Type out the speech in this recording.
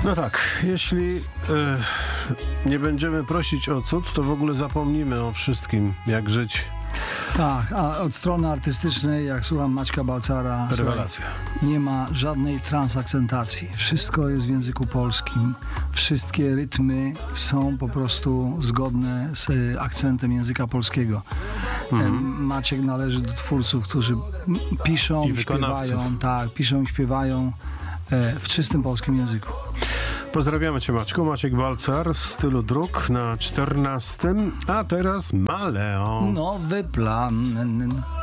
No tak, jeśli nie będziemy prosić o cud, to w ogóle zapomnimy o wszystkim, jak żyć. Tak, a od strony artystycznej, jak słucham Maćka Balcara, Rewelacja. nie ma żadnej transakcentacji. Wszystko jest w języku polskim. Wszystkie rytmy są po prostu zgodne z akcentem języka polskiego. Maciek należy do twórców, którzy piszą i śpiewają. Tak, piszą i śpiewają w czystym polskim języku. Pozdrawiamy Cię, Maćku. Maciek Balcar w stylu dróg na 14. A teraz Maleon. Nowy plan.